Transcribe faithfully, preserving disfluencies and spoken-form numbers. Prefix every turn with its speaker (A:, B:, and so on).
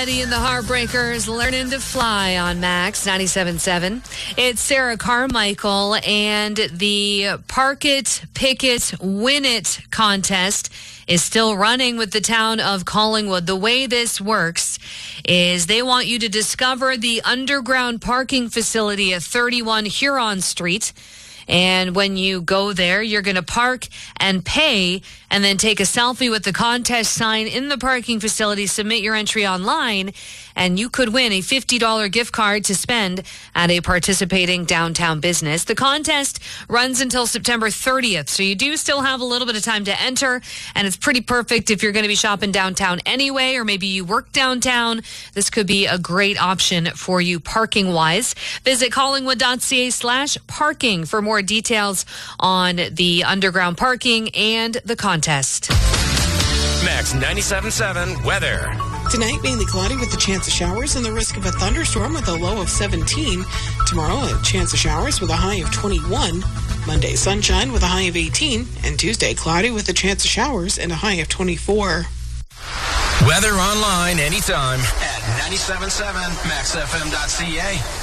A: Eddie and the Heartbreakers learning to fly on Max ninety-seven point seven. It's Sarah Carmichael, and the Park It, Pick It, Win It contest is still running with the town of Collingwood. The way this works is they want you to discover the underground parking facility at thirty-one Huron Street. And when you go there, you're going to park and pay and then take a selfie with the contest sign in the parking facility, submit your entry online, and you could win a fifty dollars gift card to spend at a participating downtown business. The contest runs until September thirtieth, so you do still have a little bit of time to enter, and it's pretty perfect if you're going to be shopping downtown anyway, or maybe you work downtown. This could be a great option for you parking-wise. Visit collingwood.ca slash parking for more details on the underground parking and the contest.
B: Max ninety-seven point seven weather.
C: Tonight, mainly cloudy with a chance of showers and the risk of a thunderstorm with a low of seventeen. Tomorrow, a chance of showers with a high of twenty-one. Monday, sunshine with a high of eighteen. And Tuesday, cloudy with a chance of showers and a high of twenty-four.
B: Weather online anytime at ninety-seven point seven max f m dot c a.